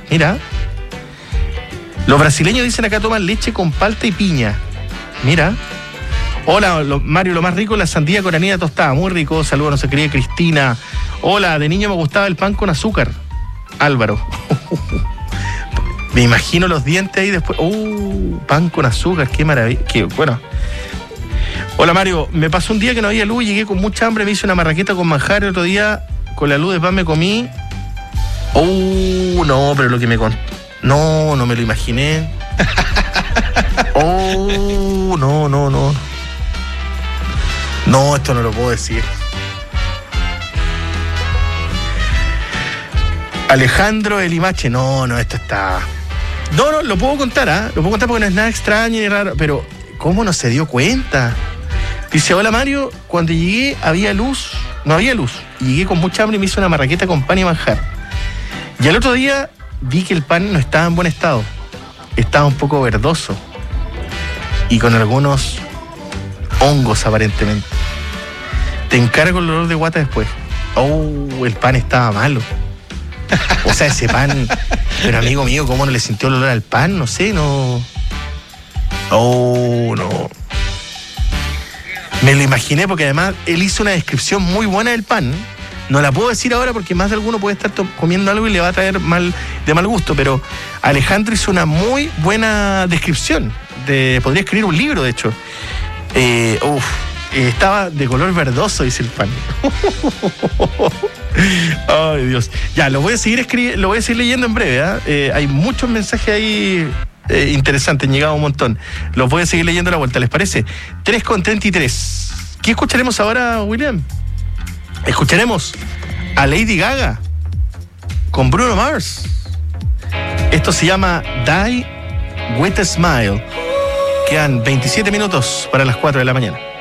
Mira. Los brasileños dicen acá toman leche con palta y piña. Mira. Hola, Mario, lo más rico es la sandía con anilla tostada. Muy rico. Saludos, nos querida Cristina. Hola, de niño me gustaba el pan con azúcar. Álvaro. Me imagino los dientes ahí después. Pan con azúcar, qué maravilla. Bueno. Hola, Mario, me pasó un día que no había luz, llegué con mucha hambre, me hice una marraqueta con manjar, el otro día con la luz de pan me comí. No, pero lo que me contó. No me lo imaginé. No. No, esto no lo puedo decir. Alejandro Elimache, no, esto está... No, lo puedo contar, Lo puedo contar porque no es nada extraño ni raro, pero ¿cómo no se dio cuenta? Dice, hola Mario, cuando llegué no había luz. Llegué con mucha hambre y me hice una marraqueta con pan y manjar. Y al otro día vi que el pan no estaba en buen estado. Estaba un poco verdoso. Y con algunos hongos aparentemente. Te encargo el olor de guata después. El pan estaba malo. O sea, ese pan... Pero amigo mío, ¿cómo no le sintió el olor al pan? No sé, no... No. Me lo imaginé porque además él hizo una descripción muy buena del pan. No la puedo decir ahora porque más de alguno puede estar comiendo algo y le va a traer de mal gusto, pero Alejandro hizo una muy buena descripción. Podría escribir un libro, de hecho. Estaba de color verdoso, dice el pan. Ay, Dios. Ya, lo voy a seguir leyendo en breve. Hay muchos mensajes ahí interesantes, han llegado un montón. Los voy a seguir leyendo a la vuelta, ¿les parece? 3:33. ¿Qué escucharemos ahora, William? Escucharemos a Lady Gaga con Bruno Mars. Esto se llama Die With a Smile. Quedan 27 minutos para las 4 de la mañana.